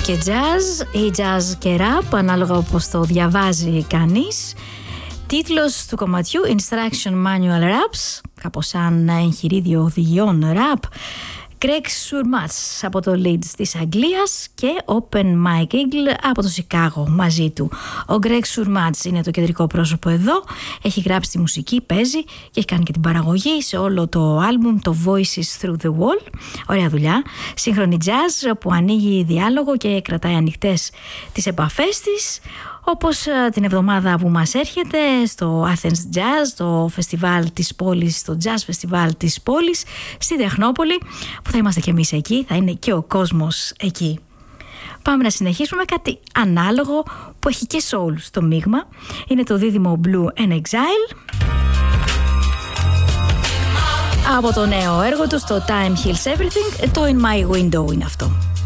και jazz ή jazz και rap, ανάλογα όπως το διαβάζει κανείς. Τίτλος του κομματιού Instruction Manual Raps, κάπως σαν εγχειρίδιο οδηγιών rap. Greg Surmats από το Leeds της Αγγλίας και Open Mike Eagle από το Σικάγο μαζί του. Ο Greg Surmats είναι το κεντρικό πρόσωπο εδώ, έχει γράψει τη μουσική, παίζει και έχει κάνει και την παραγωγή σε όλο το άλμπουμ, το Voices Through the Wall. Ωραία δουλειά, σύγχρονη jazz που ανοίγει διάλογο και κρατάει ανοιχτές τις επαφές της. Όπως την εβδομάδα που μας έρχεται στο Athens Jazz, το φεστιβάλ της πόλης, το Jazz φεστιβάλ της πόλης στη Τεχνόπολη, που θα είμαστε και εμείς εκεί, θα είναι και ο κόσμος εκεί. Πάμε να συνεχίσουμε με κάτι ανάλογο που έχει και soul στο μείγμα. Είναι το δίδυμο Blue and Exile από το νέο έργο του στο Time Heals Everything. Το In My Window είναι αυτό.